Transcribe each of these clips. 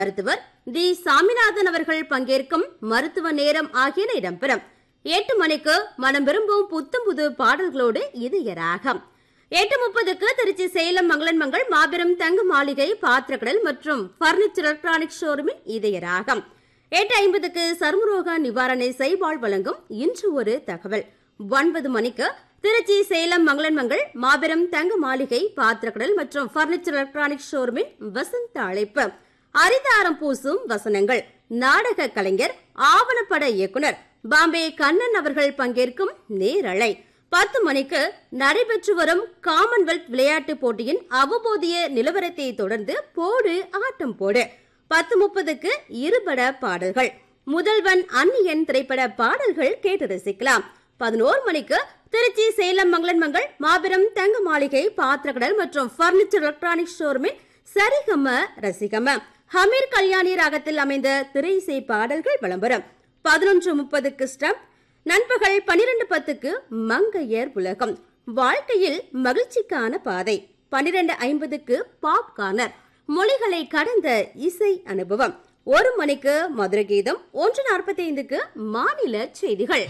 மருத்துவர் தி சாமிநாதன் அவர்கள் பங்கேற்கும் மருத்துவ நேரம் ஆகியன இடம்பெறும். 8 மணிக்கு மனம் விரும்பும் புத்தம் புது பாடல்களோடு இதய ராகம். 8:30க்கு திருச்சி சேலம் மங்களன்மங்கள் மாபெரும் தங்க மாளிகை பாத்திரக்கடல் மற்றும் பர்னிச்சர் எலக்ட்ரானிக் ஷோரூமின் இதய ராகம். 8:50க்கு சர்மரோக நிவாரணை செய்வாள் வழங்கும் இன்று ஒரு தகவல். 9 மணிக்கு திருச்சி சேலம் மங்களன்மங்கள் மாபெரும் தங்க மாளிகை பாத்திரக்கடல் மற்றும் பர்னிச்சர் எலக்ட்ரானிக் ஷோரூமின் வசந்த அழைப்பு. அரிதாரம் பூசும் வசனங்கள் நாடக கலைஞர் ஆவணப்பட இயக்குனர் பாம்பே கண்ணன் அவர்கள் பங்கேற்கும் நேரலை. 10 மணிக்கு நடைபெற்று வரும் காமன்வெல்த் விளையாட்டுப் போட்டியின் அவபோதிய நிலவரத்தை தொடர்ந்து போடு ஆட்டம் போடு. 10:30க்கு இருபட பாடல்கள். முதல்வன் அந்நியன் திரைப்பட பாடல்கள் கேட்டு ரசிக்கலாம். 11 மணிக்கு திருச்சி சேலம் மங்களன்மங்கள் மாபெரும் தங்க மாளிகை பாத்திரக்கடல் மற்றும் பர்னிச்சர் எலக்ட்ரானிக் ஷோரூமின் சரிகம ரசிகம ஹமீர் கல்யாணி ராகத்தில் அமைந்த திரை இசை பாடல்கள் விளம்பரம். 11:30க்கு ஸ்டம்ப். நண்பகல் 12:10க்கு மங்கையர் உலகம் வாழ்க்கையில் மகிழ்ச்சிக்கான பாதை. 12:50க்கு பாப் கார்னர் மொழிகளை கடந்த இசை அனுபவம். 1 மணிக்கு மதுர கீதம். 1:45க்கு மாநில செய்திகள்.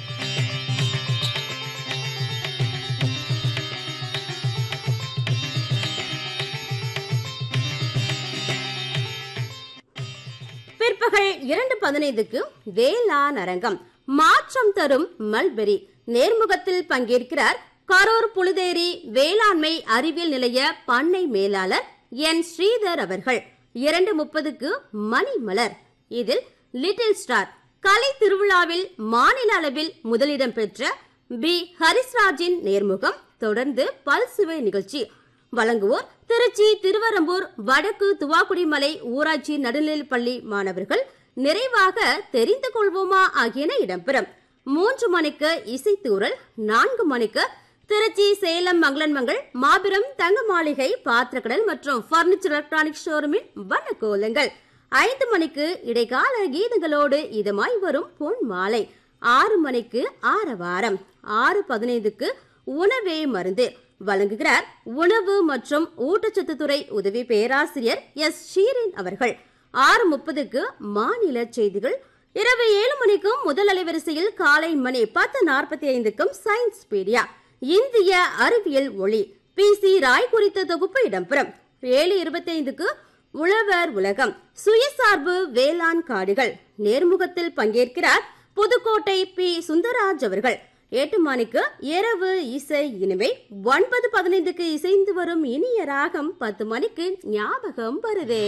பிற்பகல் 2:15க்கு வேளாண் அரங்கம் மாற்றம் தரும் மல்பெரி நேர்முகத்தில் பங்கேற்கிறார் கரூர் புழுதேரி வேளாண்மை அறிவியல் நிலைய பண்ணை மேலாளர் என் ஸ்ரீதர் அவர்கள். 2:30க்கு மணிமலர். இதில் லிட்டில் ஸ்டார் கலை திருவிழாவில் மாநில அளவில் முதலிடம் பெற்ற பி ஹரிஸ்ராஜின் நேர்முகம். தொடர்ந்து பல்சுவை நிகழ்ச்சி வழங்குவோர் திருச்சி திருவரம்பூர் வடக்கு துவாக்குடிமலை ஊராட்சி நடுநிலைப்பள்ளி மாணவர்கள். நிறைவாக தெரிந்து கொள்வோமா ஆகியன இடம்பெறும். 3 மணிக்கு இசைத்தூரல். 4 மணிக்கு திருச்சி சேலம் மங்களன்மங்கள் மாபெரும் தங்க மாளிகை பாத்திரக்கடல் மற்றும் பர்னிச்சர் எலக்ட்ரானிக் ஷோரூமின் வண்ணக்கோலங்கள். 5 மணிக்கு இடைக்கால கீதங்களோடு இதமாய் வரும் பொன் மாலை. 6 மணிக்கு ஆரவாரம். 6:15க்கு உணவே மருந்து வழங்குகிறார் உணவு மற்றும் ஊட்டச்சத்துத்துறை உதவி பேராசிரியர் எஸ் ஷீரின் அவர்கள். 6:30க்கு மாநில செய்திகள். இரவு 7 மணிக்கும் முதல் அலைவரிசையில் காலை மணி 10:45க்கும் சயின்ஸ் பீடியா இந்திய அறிவியல் ஒளி PC ராய் குறித்த தொகுப்பு இடம்பெறும். 7:25க்கு உழவர் உலகம் சுயசார்பு வேளாண் காடுகள் நேர்முகத்தில் பங்கேற்கிறார் புதுக்கோட்டை பி சுந்தரராஜ் அவர்கள். 8 மணிக்கு இரவு இசை இனிமை. 9:15க்கு இசைந்து வரும் இனிய ராகம். 10 மணிக்கு ஞாபகம் வருதே.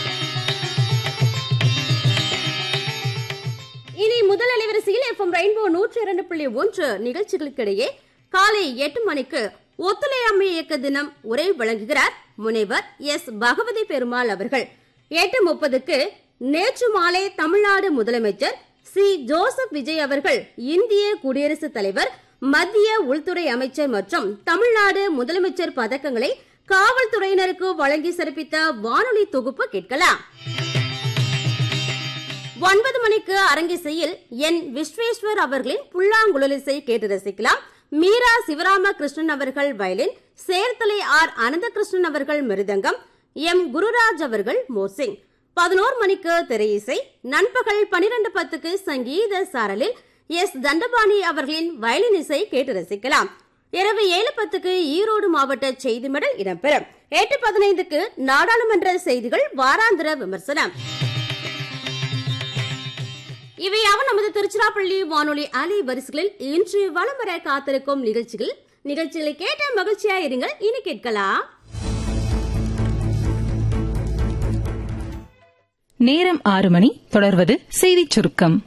இனி முதல் அலைவரிசையில் FM ரெயின்போ 102.1 நிகழ்ச்சிகளுக்கிடையே காலை 8 மணிக்கு ஒத்துழையாமை இயக்க தினம் உரை வழங்குகிறார் முனைவர் எஸ் பகவதி பெருமாள் அவர்கள். 8:30க்கு நேற்று மாலை தமிழ்நாடு முதலமைச்சர் சி ஜோசப் விஜய் அவர்கள் இந்திய குடியரசுத் தலைவர் மத்திய உள்துறை அமைச்சர் மற்றும் தமிழ்நாடு முதலமைச்சர் பதக்கங்களை காவல்துறையினருக்கு வழங்கி சிறப்பித்த வானொலி தொகுப்பு கேட்கலாம். 9 மணிக்கு அரங்கிசையில் என் விஸ்வேஸ்வர் அவர்களின் புல்லாங்குழலிசை கேட்டு ரசிக்கலாம். மீரா சிவராம கிருஷ்ணன் அவர்கள் வயலின், சேர்த்தலை ஆர் அனந்தகிருஷ்ணன் அவர்கள் மிருதங்கம், எம் குருராஜ் அவர்கள் மோர்சிங். 11 மணிக்கு திரையிசை. நண்பகல் 12:10க்கு சங்கீத சாரலில் எஸ் தண்டபாணி அவர்களின் வயலின் இசை கேட்டு ரசிக்கலாம். இரவு 7:10க்கு ஈரோடு மாவட்ட செய்தி மடல் இடம்பெறும். 8:15க்கு நாடாளுமன்ற செய்திகள் வாராந்திர விமர்சனம். இவையாவும் நமது திருச்சிராப்பள்ளி வானொலி அலை வரிசைகளில் இன்று வலம் வர காத்திருக்கும் நிகழ்ச்சிகளை கேட்ட மகிழ்ச்சியா இருங்கள். இனி கேட்கலாம் நேரம் 6 மணி. தொடர்வது செய்திச் சுருக்கம்.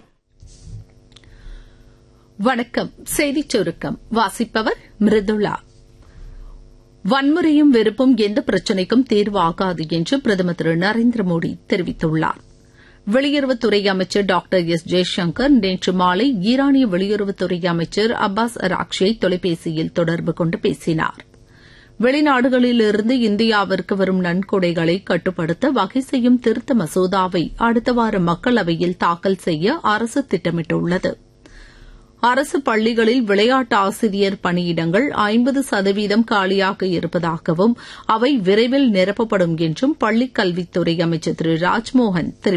வணக்கம். செய்திச் சுருக்கம் வாசிப்பவர் மிருதுளா. வன்முறையும் வெறுப்பும் எந்த பிரச்சினைக்கும் தீர்வு ஆகாது என்று பிரதமர் திரு நரேந்திர மோடி தெரிவித்துள்ளார். வெளியுறவுத்துறை அமைச்சர் டாக்டர் எஸ் ஜெய்சங்கர் நேற்று மாலை ஈரானிய வெளியுறவுத்துறை அமைச்சர் அப்பாஸ் அராக்ஷியை தொலைபேசியில் தொடர்பு கொண்டு பேசினார். வெளிநாடுகளிலிருந்து இந்தியாவிற்கு வரும் நன்கொடைகளை கட்டுப்படுத்த வகை செய்யும் திருத்த மசோதாவை அடுத்த வாரம் மக்களவையில் தாக்கல் செய்ய அரசு திட்டமிட்டுள்ளது. அரசு பள்ளிகளில் விளையாட்டு ஆசிரியர் பணியிடங்கள் 50% காலியாக இருப்பதாகவும் அவை விரைவில் நிரப்பப்படும் என்றும் பள்ளிக் கல்வித்துறை அமைச்சர் திரு ராஜ்மோகன் தெரிவித்தார்.